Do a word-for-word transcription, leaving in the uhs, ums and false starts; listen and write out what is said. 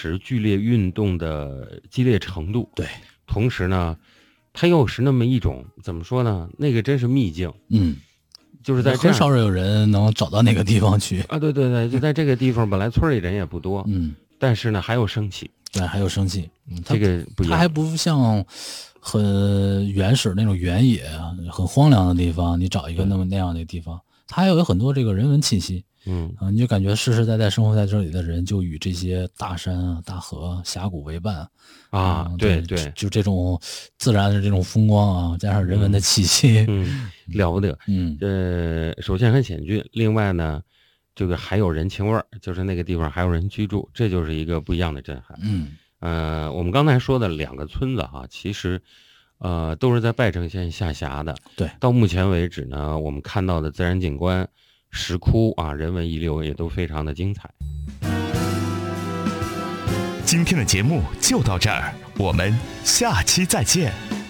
时剧烈运动的激烈程度。 对， 同时呢，它又是那么一种怎么说呢？那个真是秘境。 嗯， 就是在很少有人能找到那个地方去啊。对对对，就在这个地方，本来村里人也不多， 嗯， 但是呢还有生气， 对，还有生气。嗯， 这个不一样， 它还不像很原始那种原野、很荒凉的地方，你找一个那么那样的地方，它还有很多这个人文气息。 嗯啊，你就感觉世世代代生活在这里的人，就与这些大山啊、大河、峡谷为伴啊。 嗯、 对对， 就这种自然的这种风光啊，加上人文的气息， 嗯，嗯了不得。 嗯， 呃，首先很险峻，另外呢，这个还有人情味儿，就是那个地方还有人居住，这就是一个不一样的震撼。 嗯， 呃，我们刚才说的两个村子哈，其实呃都是在拜城县下辖的。 对， 到目前为止呢，我们看到的自然景观、石窟啊、人文遗留也都非常的精彩。 今天的节目就到这儿，我们下期再见。